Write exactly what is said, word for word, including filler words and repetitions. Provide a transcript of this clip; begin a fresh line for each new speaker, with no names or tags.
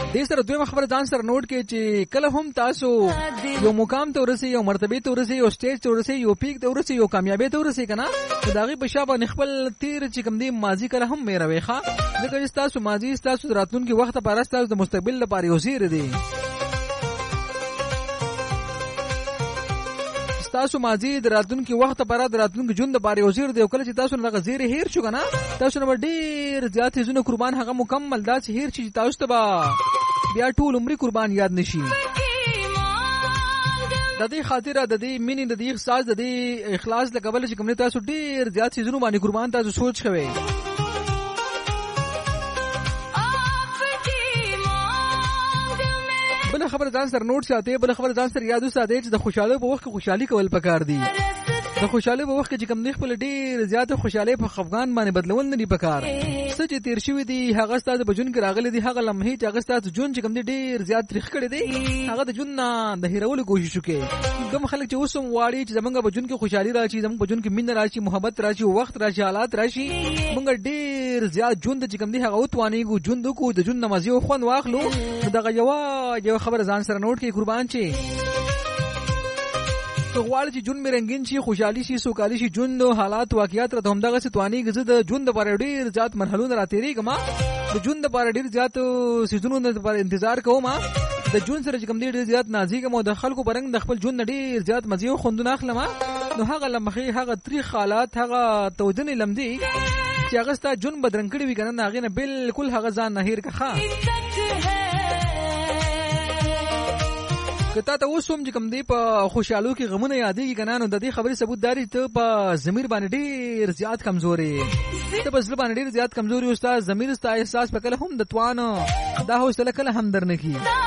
دې سره دویمه خبره ځان سره نوٹ کړئ چې کله هم تاسو یو مقام ته ورسئ، یو مرتبه ته ورسئ، یو سټیج ته ورسئ، یو پیک ته ورسئ، یو کامیابی ته ورسئ کنه، نو د هغې په شا باندې خپل تیر چې کوم دی ماضي کله هم مېروئ ښه، ځکه چې ستاسو ماضي ستاسو د راتلونکي وخت لپاره ستاسو د مستقبل لپاره یو زیری دی. تاسو ماضي د راتلونکي وخت لپاره د راتلونکي ژوند لپاره یو زیر دی، او کله چې تاسو نه غزیر هیر شو کنه، تاسو نه ډیر زیات هیڅونه قربان هغه مکمل داس هیر شي تاسو ته بیا ټول عمر قربان یاد نشي. د دې خاطر د دې مینې د دې احساس د دې اخلاص لکبل چې کوم تاسو ډیر زیات هیڅونه باندې قربان تاسو سوچ کوئ. بل خبر ځان سره نوٹ ساتئ، بل خبر ځان سره یاد وساتئ چې د خوشاله په وخت کې خوشحالي کول پکار دي. د خوشاله په وخت کې چې کوم نه خپل ډیر زیات خوشاله په خفغان باندې بدلول نه دي پکار. څه چې تیر شوی دي هغه ستاسو په جون کې راغلي دي، هغه لمحې چې هغه ستاسو جون چې کوم ډیر زیات تاریخ کړی دی هغه د جون نه د هیرولو کوشش وکړي. کوم خلک چې اوسم واړي چې زمونږ په جون کې خوشحالي راشي، زمونږ په جون کې مینه راشي، محبت راشي، وخت راشي، حالات راشي، مونږ ډیر زیات جون د چې کوم دی هغه وتوانیږو جون دکو د جون نمازي او خوند واخلو. دغه یو یو خبر ځان سره نوٹ کې قربان شي که غواړي چې جون مې رنگین شي، خوشحالي شي، سوکالي شي، جون نو حالات واقعیات راته همدغه ستواني چې د جون د لپاره ډیر زیات مرحلونه راتېریږم، د جون د لپاره ډیر زیات سيزونو لپاره انتظار کوم، د جون سره چې کوم ډیر زیات نازیږم او د خلکو برنګ د خپل جون ډیر زیات مزي او خوندونه اخلم، نو هغه لمخې هغه تاریخ حالات هغه توجنې لمدي چې هغه ستا جون بدرنګ کړي وي کنه، هغه نه بالکل هغه ځان نه هیر کخه. کته ته اوسوم چې کوم دی په خوشحالو کې غمونه یادېږي کنه، نو د دې خبرې ثبوت داري ته په ضمیر باندې ډیر زیات کمزوري، ته په ځل باندې ډیر زیات کمزوري، او ستا ضمیر ستا احساس په کله هم د توانه دا حوصله کله هم درنه کی.